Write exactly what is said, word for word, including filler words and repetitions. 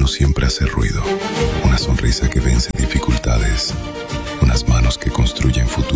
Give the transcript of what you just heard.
siempre hace ruido, una sonrisa que vence dificultades, unas manos que construyen futuro.